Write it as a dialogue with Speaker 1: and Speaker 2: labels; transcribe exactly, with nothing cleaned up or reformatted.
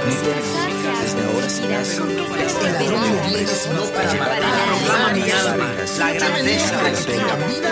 Speaker 1: desde ahora serás
Speaker 2: El ladrón de bienes no para matar, proclama mi alma la grandeza de Jehová.